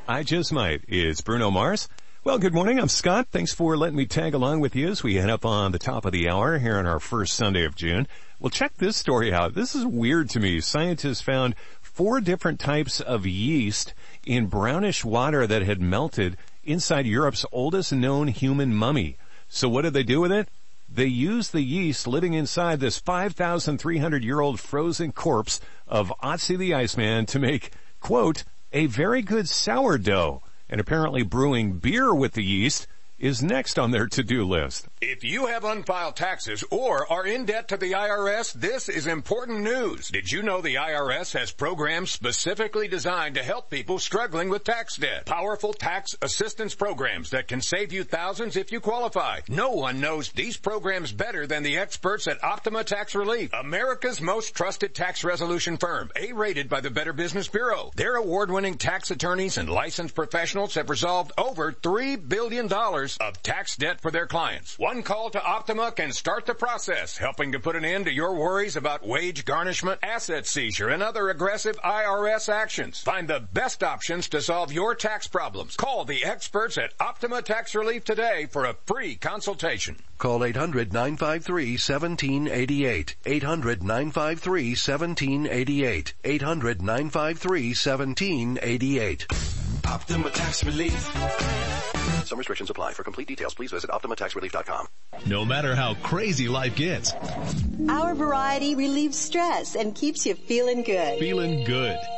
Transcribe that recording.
I Just Might. It's Bruno Mars. Well, good morning. I'm Scott. Thanks for letting me tag along with you as we head up on the top of the hour here on our first Sunday of June. Well, check this story out. This is weird to me. Scientists found 4 different types of yeast in brownish water that had melted inside Europe's oldest known human mummy. So what did they do with it? They used the yeast living inside this 5,300-year-old frozen corpse of Otzi the Iceman to make, quote, a very good sourdough. And apparently brewing beer with the yeast is next on their to-do list. If you have unfiled taxes or are in debt to the IRS, this is important news. Did you know the IRS has programs specifically designed to help people struggling with tax debt? Powerful tax assistance programs that can save you thousands if you qualify. No one knows these programs better than the experts at Optima Tax Relief, America's most trusted tax resolution firm, A-rated by the Better Business Bureau. Their award-winning tax attorneys and licensed professionals have resolved over $3 billion of tax debt for their clients. One call to Optima can start the process, helping to put an end to your worries about wage garnishment, asset seizure, and other aggressive IRS actions. Find the best options to solve your tax problems. Call the experts at Optima Tax Relief today for a free consultation. Call 800-953-1788. 800-953-1788. 800-953-1788. Optima Tax Relief. Some restrictions apply. For complete details, please visit OptimaTaxRelief.com. No matter how crazy life gets, our variety relieves stress and keeps you feeling good. Feeling good.